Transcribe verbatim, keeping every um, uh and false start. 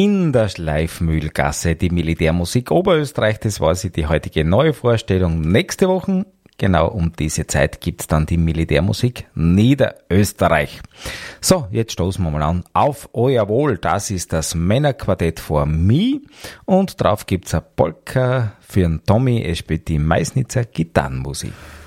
In der Schleifmühlgasse, die Militärmusik Oberösterreich, das war sie, die heutige neue Vorstellung. Nächste Woche, genau um diese Zeit, gibt's dann die Militärmusik Niederösterreich. So, jetzt stoßen wir mal an. Auf euer Wohl, das ist das Männerquartett For Me und drauf gibt's eine Polka für den Tommy, er spielt die Meißnitzer Gitarrenmusik.